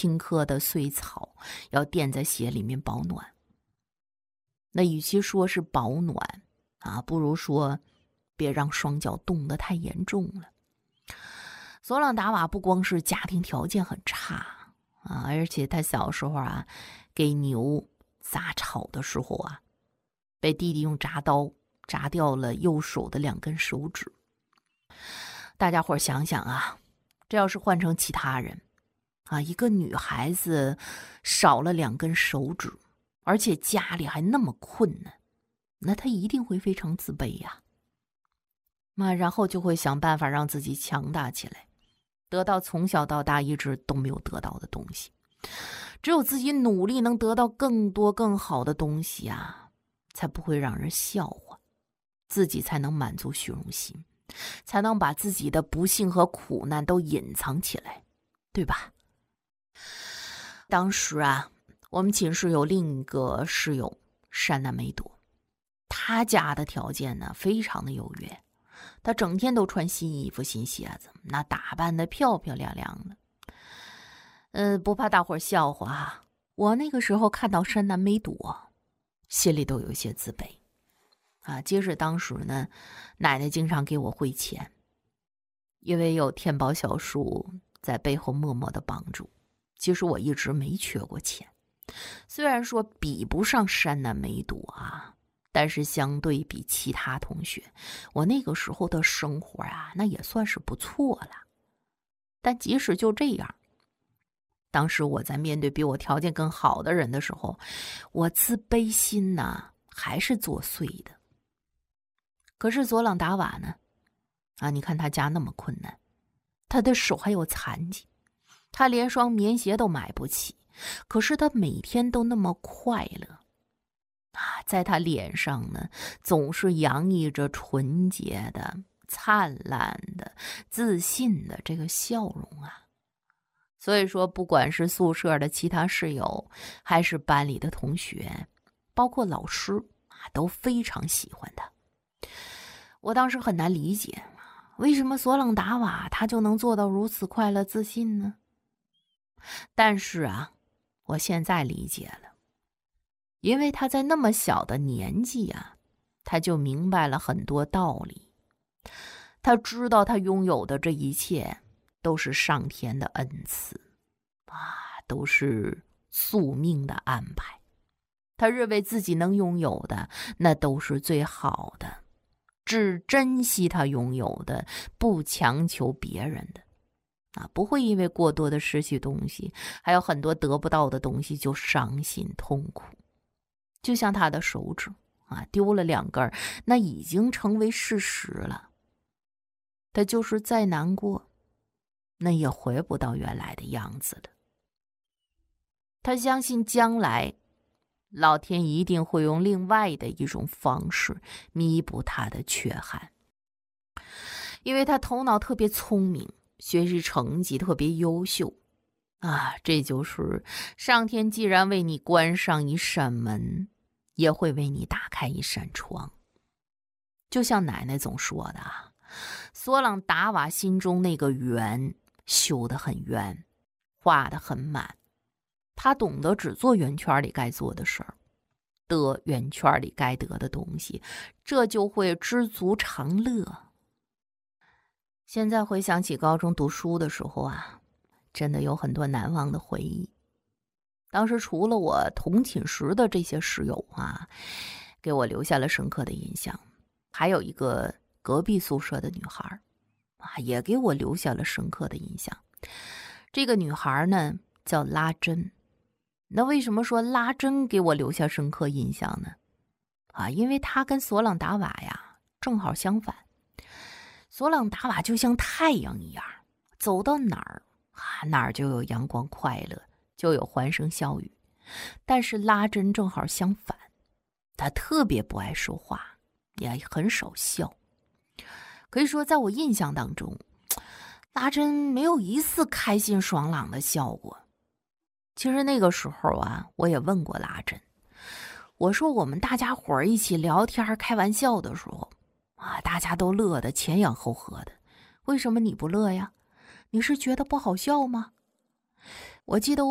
青稞的碎草，要垫在鞋里面保暖。那与其说是保暖不如说别让双脚冻得太严重了。索朗达瓦不光是家庭条件很差而且他小时候给牛杂草的时候被弟弟用铡刀铡掉了右手的2根手指。大家伙想想这要是换成其他人一个女孩子少了2根手指，而且家里还那么困难，那她一定会非常自卑然后就会想办法让自己强大起来，得到从小到大一直都没有得到的东西。只有自己努力能得到更多更好的东西才不会让人笑话，自己才能满足虚荣心，才能把自己的不幸和苦难都隐藏起来，对吧？当时我们寝室有另一个室友山南美朵，他家的条件呢非常的优越，他整天都穿新衣服新鞋子，那打扮的漂漂亮亮的。不怕大伙笑话我那个时候看到山南美朵心里都有一些自卑即使当时呢奶奶经常给我汇钱，因为有天宝小叔在背后默默的帮助，其实我一直没缺过钱。虽然说比不上山南美朵但是相对比其他同学，我那个时候的生活那也算是不错了。但即使就这样，当时我在面对比我条件更好的人的时候，我自卑心还是作祟的。可是索朗达瓦呢你看他家那么困难，他的手还有残疾，他连双棉鞋都买不起，可是他每天都那么快乐在他脸上呢总是洋溢着纯洁的、灿烂的、自信的这个笑容所以说不管是宿舍的其他室友，还是班里的同学，包括老师都非常喜欢他。我当时很难理解，为什么索朗达瓦他就能做到如此快乐自信呢？但是我现在理解了，因为他在那么小的年纪他就明白了很多道理。他知道他拥有的这一切都是上天的恩赐都是宿命的安排。他认为自己能拥有的那都是最好的，只珍惜他拥有的，不强求别人的不会因为过多的失去东西，还有很多得不到的东西就伤心痛苦。就像他的手指丢了2根，那已经成为事实了。他就是再难过，那也回不到原来的样子了。他相信将来老天一定会用另外的一种方式弥补他的缺憾，因为他头脑特别聪明，学习成绩特别优秀这就是上天既然为你关上一扇门，也会为你打开一扇窗。就像奶奶总说的索朗达瓦心中那个圆修得很圆，画得很满，他懂得只做圆圈里该做的事儿，得圆圈里该得的东西，这就会知足常乐。现在回想起高中读书的时候真的有很多难忘的回忆。当时除了我同寝室的这些室友给我留下了深刻的印象，还有一个隔壁宿舍的女孩也给我留下了深刻的印象。这个女孩呢叫拉珍。那为什么说拉珍给我留下深刻印象呢？因为她跟索朗达瓦正好相反。索朗达瓦就像太阳一样，走到哪儿哪儿就有阳光快乐，就有欢声笑语。但是拉珍正好相反，她特别不爱说话，也很少笑。可以说在我印象当中，拉珍没有一丝开心爽朗的笑过。其实那个时候我也问过拉珍，我说我们大家伙一起聊天开玩笑的时候大家都乐得前仰后合的，为什么你不乐呀？你是觉得不好笑吗？我记得